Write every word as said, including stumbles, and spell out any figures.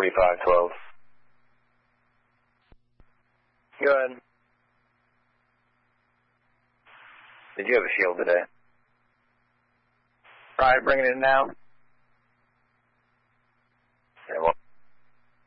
forty-five twelve. Go ahead. Did you have a shield today? Right, bringing it in now.